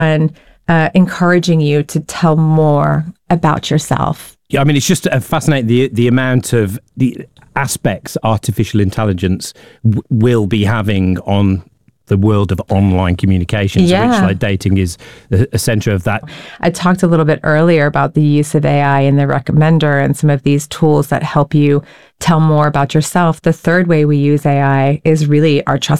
and encouraging you to tell more about yourself. Yeah, I mean, it's just fascinating the amount of the aspects artificial intelligence will be having on the world of online communications, which like dating is a center of that. I talked a little bit earlier about the use of AI in the recommender and some of these tools that help you tell more about yourself. The third way we use AI is really our trust